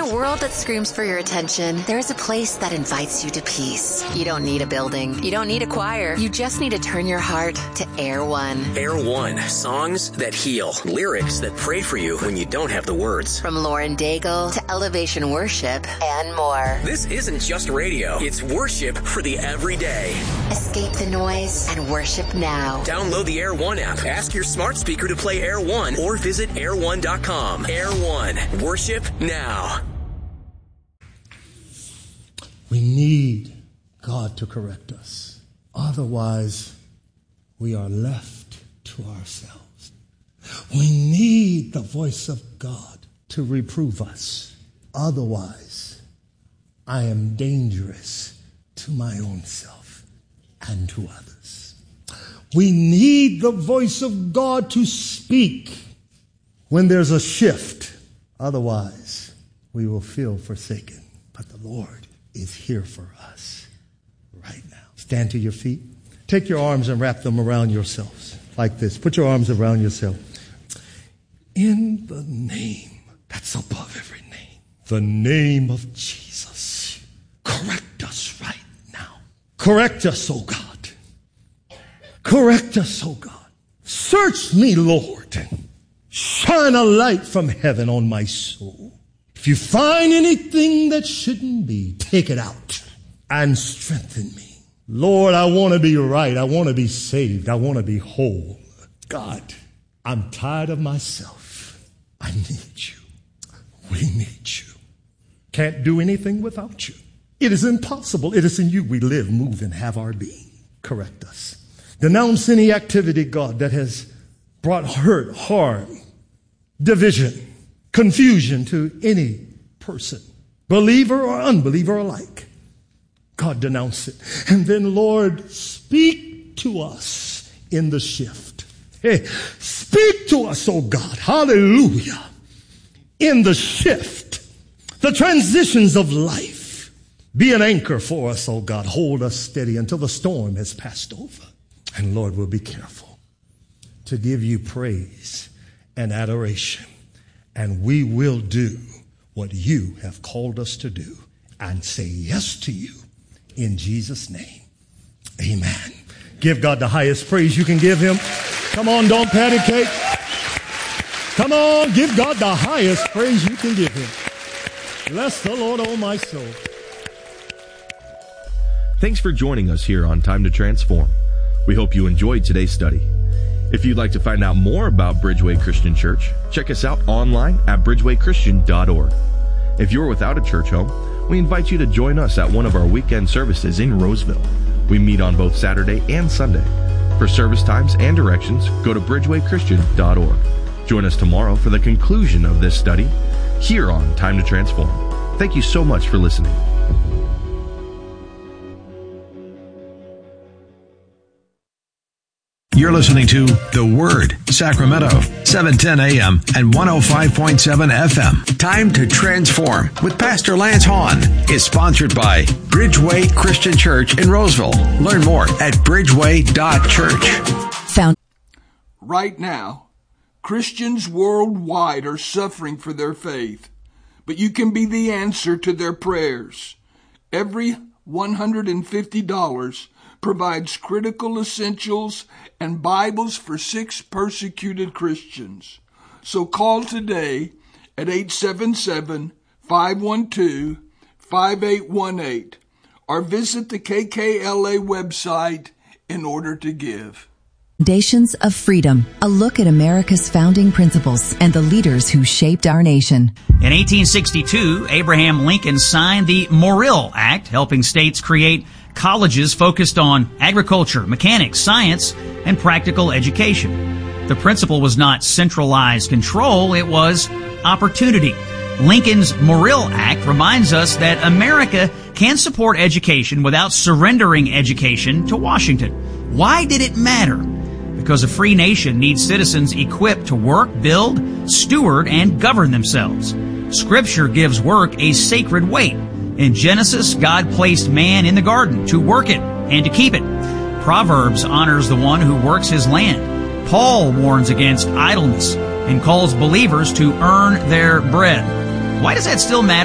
a world that screams for your attention, there is a place that invites you to peace. You don't need a building. You don't need a choir. You just need to turn your heart to Air One. Air One. Songs that heal. Lyrics that pray for you when you don't have the words. From Lauren Daigle to Elevation Worship and more. This isn't just radio. It's worship for the everyday. Escape the noise and worship now. Download the Air One app. Ask your smart speaker to play Air One or visit air1.com. Air One. Worship now. We need God to correct us. Otherwise, we are left to ourselves. We need the voice of God to reprove us. Otherwise, I am dangerous to my own self and to others. We need the voice of God to speak when there's a shift. Otherwise, we will feel forsaken. But the Lord is here for us right now. Stand to your feet. Take your arms and wrap them around yourselves like this. Put your arms around yourself. In the name that's above every name, the name of Jesus, correct us right now. Correct us, oh God. Correct us, oh God. Search me, Lord. Shine a light from heaven on my soul. If you find anything that shouldn't be, take it out and strengthen me. Lord, I want to be right. I want to be saved. I want to be whole. God, I'm tired of myself. I need you. We need you. Can't do anything without you. It is impossible. It is in you we live, move, and have our being. Correct us. Denounce any activity, God, that has brought hurt, harm, division, confusion to any person, believer or unbeliever alike. God, denounce it. And then, Lord, speak to us in the shift. Hey, speak to us, oh God. Hallelujah. In the shift, the transitions of life. Be an anchor for us, oh God. Hold us steady until the storm has passed over. And Lord, we'll be careful to give you praise and adoration. And we will do what you have called us to do and say yes to you in Jesus' name. Amen. Give God the highest praise you can give him. Come on, don't panicate. Come on, give God the highest praise you can give him. Bless the Lord, oh my soul. Thanks for joining us here on Time to Transform. We hope you enjoyed today's study. If you'd like to find out more about Bridgeway Christian Church, check us out online at bridgewaychristian.org. If you're without a church home, we invite you to join us at one of our weekend services in Roseville. We meet on both Saturday and Sunday. For service times and directions, go to bridgewaychristian.org. Join us tomorrow for the conclusion of this study here on Time to Transform. Thank you so much for listening. You're listening to The Word, Sacramento, 710 AM and 105.7 FM. Time to Transform with Pastor Lance Hahn is sponsored by Bridgeway Christian Church in Roseville. Learn more at bridgeway.church. Right now, Christians worldwide are suffering for their faith, but you can be the answer to their prayers. Every $150 provides critical essentials and Bibles for 6 persecuted Christians. So call today at 877-512-5818 or visit the KKLA website in order to give. Foundations of Freedom, a look at America's founding principles and the leaders who shaped our nation. In 1862, Abraham Lincoln signed the Morrill Act, helping states create colleges focused on agriculture, mechanics, science, and practical education. The principle was not centralized control, it was opportunity. Lincoln's Morrill Act reminds us that America can support education without surrendering education to Washington. Why did it matter? Because a free nation needs citizens equipped to work, build, steward, and govern themselves. Scripture gives work a sacred weight. In Genesis, God placed man in the garden to work it and to keep it. Proverbs honors the one who works his land. Paul warns against idleness and calls believers to earn their bread. Why does that still matter?